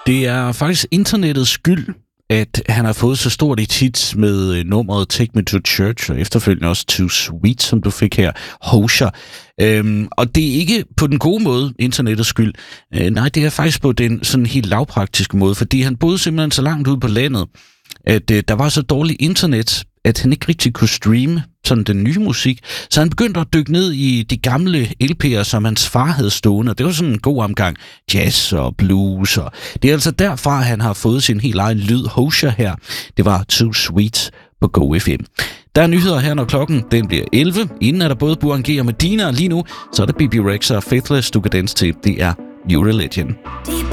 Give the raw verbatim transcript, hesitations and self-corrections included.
Det er faktisk internettets skyld, at han har fået så stort et hit med nummeret Take Me to Church, og efterfølgende også Too Sweet, som du fik her, Hozier. Øhm, og det er ikke på den gode måde internettets skyld. Øh, nej, det er faktisk på den sådan helt lavpraktiske måde, fordi han boede simpelthen så langt ude på landet, at øh, der var så dårligt internet, at han ikke rigtig kunne streame sådan den nye musik. Så han begyndte at dykke ned i de gamle L P'er, som hans far havde stående. Det var sådan en god omgang jazz og blues. Og det er altså derfra, han har fået sin helt egen lyd. Hozier her, det var Too Sweet på Go F M. Der er nyheder her, når klokken den bliver elleve. Inden er der både Burhan G og Medina, og lige nu så er der B B Rexa og Faithless, du kan danse til. Det er New Religion.